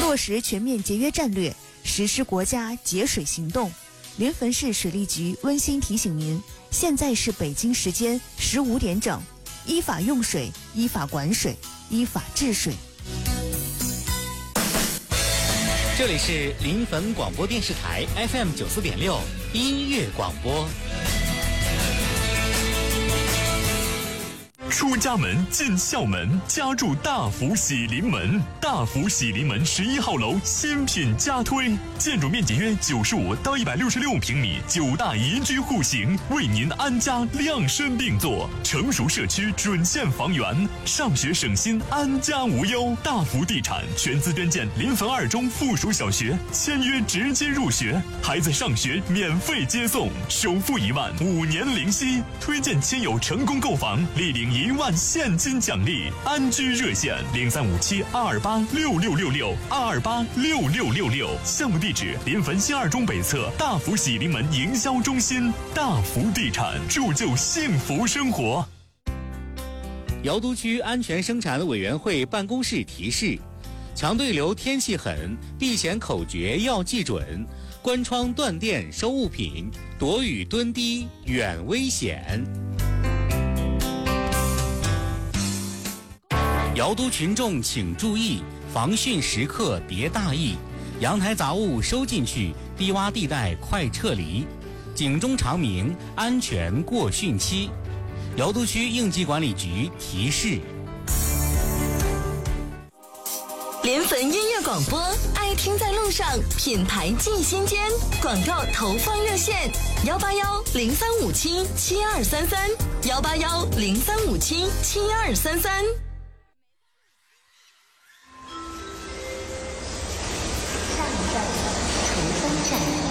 落实全面节约战略，实施国家节水行动。临汾市水利局温馨提醒您，现在是北京时间15点整，依法用水，依法管水，依法治水。 这里是临汾广播电视台 FM 94.6音乐广播。 出家门进校门，家住大福喜临门。大福喜临门11号楼新品加推，建筑面积约95到166平米，9大宜居户型，为您安家量身定做。成熟社区准现房源，上学省心，安家无忧。大福地产全资捐建临汾2中附属小学，签约直接入学，孩子上学免费接送，首付1万，5年零息。推荐亲友成功购房，立领1万现金奖励。安居热线0357-228-6666，228-6666。项目地址：临汾新2中北侧大福喜临门营销中心。大福地产，铸就幸福生活。 瑶都区安全生产委员会办公室提示：强对流天气狠，避险口诀要记准，关窗断电收物品，躲雨蹲低远危险。瑶都群众请注意，防汛时刻别大意，阳台杂物收进去，低洼地带快撤离，警钟长鸣，安全过汛期。瑶都区应急管理局提示。 临汾音乐广播，爱听在路上，品牌进心间。广告投放热线：181-0357-7233，181-0357-7233。